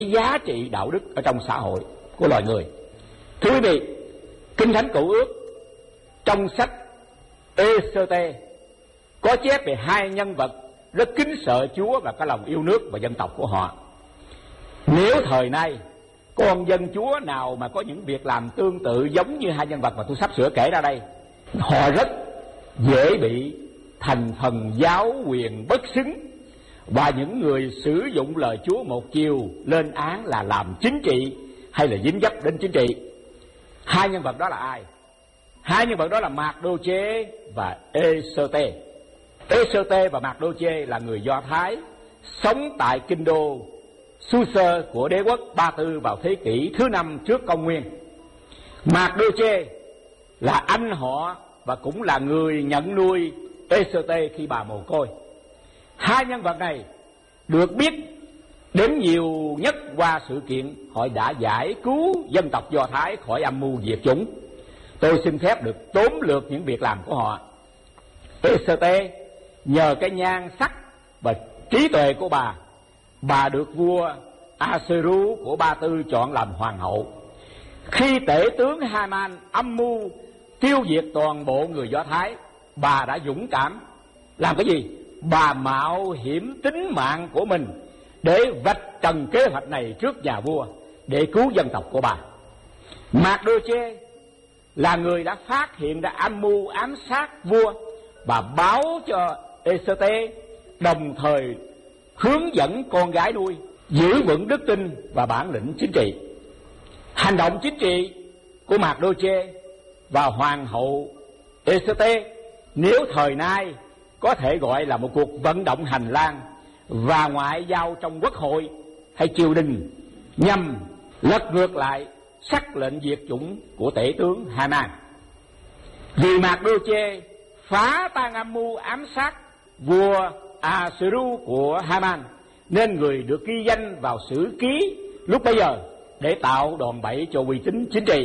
giá trị đạo đức ở trong xã hội của loài người. Thưa quý vị, Kinh Thánh Cựu Ước trong sách Ê-sơ-tê có chép về hai nhân vật rất kính sợ Chúa và có lòng yêu nước và dân tộc của họ. Nếu thời nay con dân Chúa nào mà có những việc làm tương tự giống như hai nhân vật mà tôi sắp sửa kể ra đây, họ rất dễ bị thành phần giáo quyền bất xứng và những người sử dụng lời Chúa một chiều lên án là làm chính trị hay là dính dấp đến chính trị. Hai nhân vật đó là ai? Hai nhân vật đó là Mạc-đô-chê và Ê-sơ-tê. Ê-sơ-tê và Mạc-đô-chê là người Do Thái sống tại kinh đô Su-sơ của đế quốc Ba Tư vào thế kỷ thứ 5 trước công nguyên. Mạc-đô-chê là anh họ và cũng là người nhận nuôi Ê-sơ-tê khi bà mồ côi. Hai nhân vật này được biết đến nhiều nhất qua sự kiện họ đã giải cứu dân tộc Do Thái khỏi âm mưu diệt chủng. Tôi xin phép được tóm lược những việc làm của họ. Ê-sơ-tê nhờ cái nhan sắc và trí tuệ của bà được vua A-sơ-ru của Ba Tư chọn làm hoàng hậu. Khi tể tướng Ha-man âm mưu tiêu diệt toàn bộ người Do Thái, bà đã dũng cảm làm cái gì? Bà mạo hiểm tính mạng của mình để vạch trần kế hoạch này trước nhà vua để cứu dân tộc của bà. Mạc-đô-chê là người đã phát hiện ra âm mưu ám sát vua. Bà báo cho Ê-sơ-tê, đồng thời hướng dẫn con gái nuôi giữ vững đức tin và bản lĩnh chính trị. Hành động chính trị của Mạc-đô-chê và hoàng hậu Ê-sơ-tê nếu thời nay có thể gọi là một cuộc vận động hành lang và ngoại giao trong quốc hội hay triều đình nhằm lật ngược lại sắc lệnh diệt chủng của tể tướng Ha-man. Vì Mạc-đô-chê phá tan âm mưu ám sát vua A-sơ-ru của Ha-man nên người được ghi danh vào sử ký lúc bấy giờ để tạo đòn bẩy cho uy tín chính trị.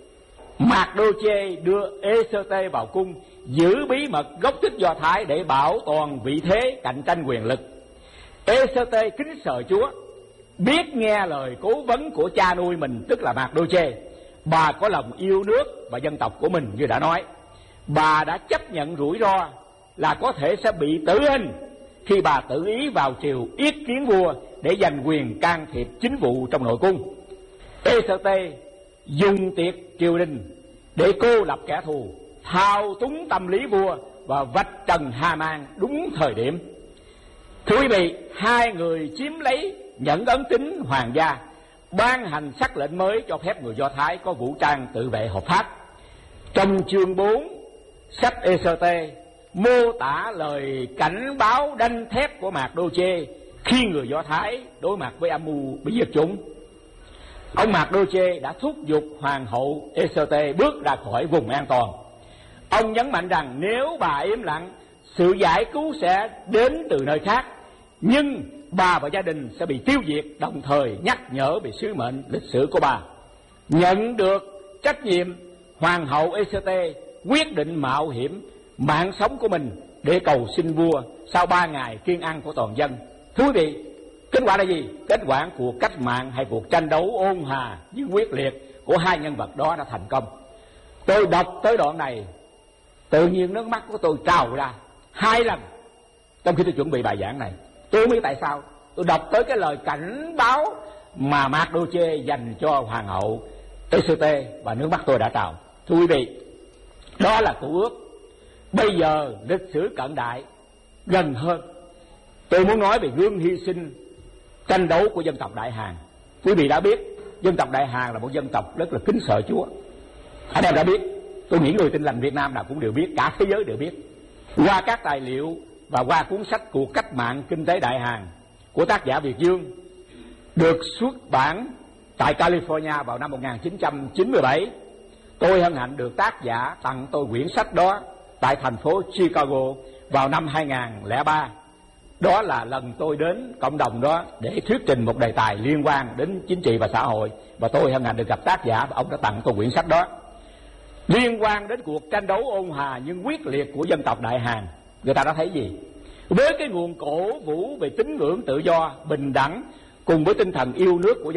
Mạc-đô-chê đưa Ê-sơ-tê vào cung giữ bí mật gốc tích Do Thái để bảo toàn vị thế cạnh tranh quyền lực. Ê-sơ-tê kính sợ Chúa, biết nghe lời cố vấn của cha nuôi mình tức là Mạc-đô-chê. Bà có lòng yêu nước và dân tộc của mình như đã nói. Bà đã chấp nhận rủi ro là có thể sẽ bị tử hình khi bà tự ý vào triều yết kiến vua để giành quyền can thiệp chính vụ trong nội cung. Ê-sơ-tê dùng tiệc triều đình để cô lập kẻ thù, thao túng tâm lý vua và vạch trần Ha-man đúng thời điểm. Thưa quý vị, hai người chiếm lấy nhẫn ấn tín hoàng gia, ban hành sắc lệnh mới cho phép người Do Thái có vũ trang tự vệ hợp pháp. Trong chương 4 sách Ê-sơ-tê mô tả lời cảnh báo đanh thép của Mạc-đô-chê khi người Do Thái đối mặt với âm mưu bị diệt chủng. Ông Mạc-đô-chê đã thúc giục hoàng hậu Ê-sơ-tê bước ra khỏi vùng an toàn. Ông nhấn mạnh rằng nếu bà im lặng, sự giải cứu sẽ đến từ nơi khác, nhưng bà và gia đình sẽ bị tiêu diệt, đồng thời nhắc nhở về sứ mệnh lịch sử của bà. Nhận được trách nhiệm, hoàng hậu Ê-sơ-tê quyết định mạo hiểm mạng sống của mình để cầu xin vua sau 3 ngày kiêng ăn của toàn dân. Thưa quý vị, kết quả là gì? Kết quả cuộc cách mạng hay cuộc tranh đấu ôn hòa nhưng quyết liệt của hai nhân vật đó đã thành công. Tôi đọc tới đoạn này, tự nhiên nước mắt của tôi trào ra 2 lần trong khi tôi chuẩn bị bài giảng này. Tôi không biết tại sao. Tôi đọc tới cái lời cảnh báo mà Mạc-đô-chê dành cho hoàng hậu Ê-sơ-tê và nước mắt tôi đã trào. Thưa quý vị, đó là Cựu Ước. Bây giờ lịch sử cận đại gần hơn, tôi muốn nói về gương hy sinh tranh đấu của dân tộc Đại Hàn. Quý vị đã biết dân tộc Đại Hàn là một dân tộc rất là kính sợ Chúa. Anh em đã biết, tôi nghĩ người Tin Lành Việt Nam nào cũng đều biết, cả thế giới đều biết. Qua các tài liệu và qua cuốn sách Cuộc cách mạng kinh tế Đại Hàn của tác giả Việt Dương được xuất bản tại California vào năm 1997, tôi hân hạnh được tác giả tặng tôi quyển sách đó tại thành phố Chicago vào năm 2003. Đó là lần tôi đến cộng đồng đó để thuyết trình một đề tài liên quan đến chính trị và xã hội, và tôi hân hạnh được gặp tác giả và ông đã tặng tôi quyển sách đó liên quan đến cuộc tranh đấu ôn hòa nhưng quyết liệt của dân tộc Đại Hàn. Người ta đã thấy gì? Với cái nguồn cổ vũ về tín ngưỡng tự do, bình đẳng, cùng với tinh thần yêu nước của